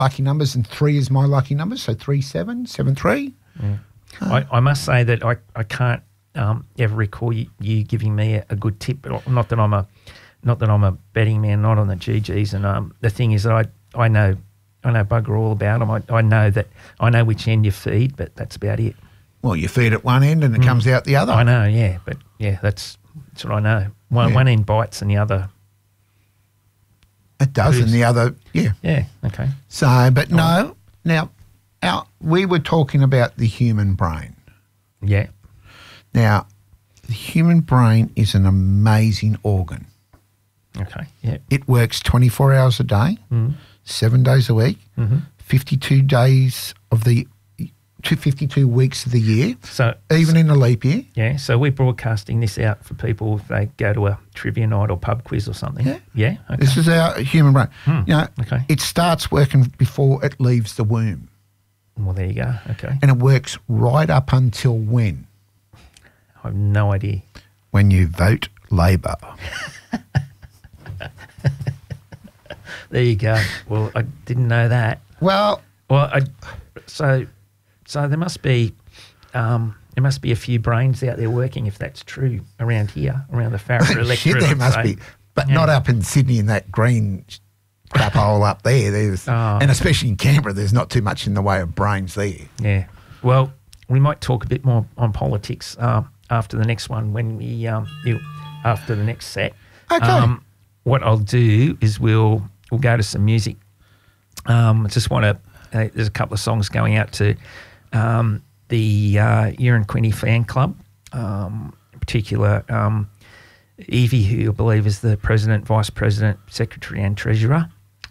lucky numbers, and 3 is my lucky number, so 3773. I must say that I can't ever recall you giving me a good tip. Not that I'm a betting man, not on the GGs. And the thing is that I know bugger all about them. I know which end you feed, but that's about it. Well, you feed at one end and it comes out the other. I know, yeah, but yeah, that's what I know. One end bites and the other. It does, and the other, yeah. Yeah, okay. So, but no, now, we were talking about the human brain. Yeah. Now, the human brain is an amazing organ. Okay, yeah. It works 24 hours a day, 7 days a week, 52 days of the 52 weeks of the year, even in a leap year. Yeah, so we're broadcasting this out for people if they go to a trivia night or pub quiz or something. Yeah, okay. This is our human brain. It starts working before it leaves the womb. Well, there you go, okay. And it works right up until when? I have no idea. When you vote Labor. There you go. Well, I didn't know that. So there must be a few brains out there working if that's true around here, around the Farrer electorate. There must be, but not up in Sydney in that green crap hole up there. And especially in Canberra, there's not too much in the way of brains there. Yeah. Well, we might talk a bit more on politics after the next one after the next set. Okay. What I'll do is we'll go to some music. I just want to. There's a couple of songs going out to the Euron Quinny fan club, in particular Evie, who I believe is the president, vice president, secretary and treasurer.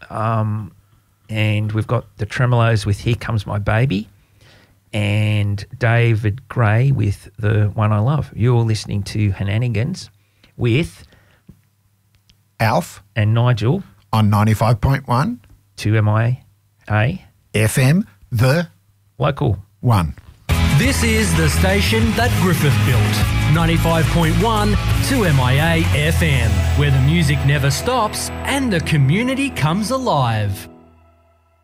And we've got the Tremolos with Here Comes My Baby, and David Gray with The One I Love. You're listening to Henanigans with Alf and Nigel on 95.1 2MIA FM, the local one. This is the station that Griffith built. 95.1 2MIA FM, where the music never stops and the community comes alive.